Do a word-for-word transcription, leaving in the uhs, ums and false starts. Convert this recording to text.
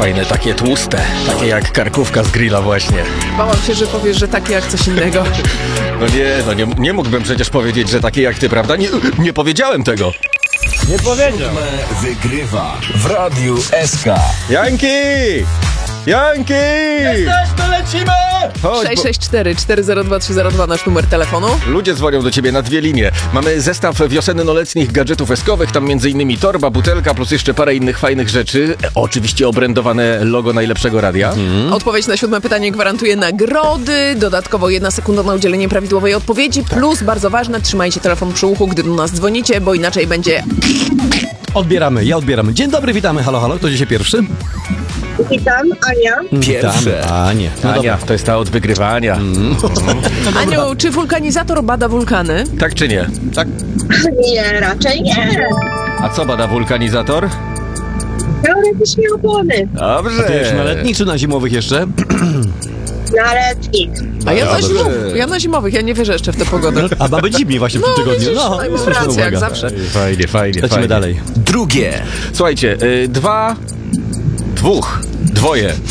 fajne, takie tłuste, takie jak karkówka z grilla właśnie. Bałam się, że powiesz, że takie jak coś innego. No nie, no nie, nie mógłbym przecież powiedzieć, że takie jak ty, prawda? Nie, nie powiedziałem tego. Nie powiedział. Wygrywa w Radiu S K. Janki! Janki! Jesteśmy, lecimy! Chodź, sześć bo sześć cztery cztery zero dwa trzy zero dwa nasz numer telefonu. ludzie dzwonią do ciebie na dwie linie. Mamy zestaw wiosenno-letnich gadżetów eskowych, tam między innymi torba, butelka, plus jeszcze parę innych fajnych rzeczy. E, Oczywiście obrędowane logo najlepszego radia. Odpowiedź na siódme pytanie gwarantuje nagrody. Dodatkowo jedna sekunda na udzielenie prawidłowej odpowiedzi. Plus, bardzo ważne, trzymajcie telefon przy uchu, gdy do nas dzwonicie, bo inaczej będzie... Odbieramy, ja odbieram. Dzień dobry, witamy. Halo, halo, kto dzisiaj pierwszy? Witam, Ania. Pierwsze. Witamy. A nie. No Ania, to jest ta od wygrywania. Aniu, czy wulkanizator bada wulkany? Tak czy nie? Tak. Nie, raczej nie. A co bada wulkanizator? Teoretycznie opony. Dobrze. To już na letnich czy na zimowych jeszcze? Na letnich. A ja na, Dobrze. zimowych, ja na zimowych, ja nie wierzę jeszcze w tę pogodę. A ma być zimniej właśnie w tym No, tygodniu. widzisz, No, no, i mam słuszna rację, jak uwaga. zawsze. Fajnie, fajnie, Lecimy fajnie. dalej. Drugie. Słuchajcie, y, dwa, dwóch, dwoje